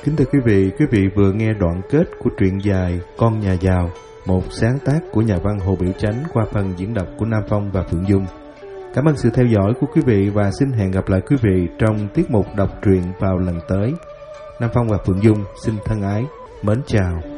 Kính thưa quý vị vừa nghe đoạn kết của truyện dài Con Nhà Giàu, một sáng tác của nhà văn Hồ Biểu Chánh qua phần diễn đọc của Nam Phong và Phượng Dung. Cảm ơn sự theo dõi của quý vị và xin hẹn gặp lại quý vị trong tiết mục đọc truyện vào lần tới. Nam Phong và Phượng Dung xin thân ái, mến chào.